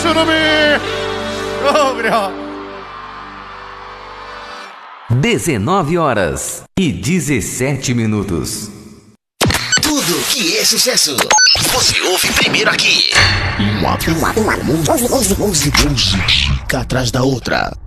Surubim! Ô, Grió! 19h17. Tudo que é sucesso, você ouve primeiro aqui. Uma música atrás da outra.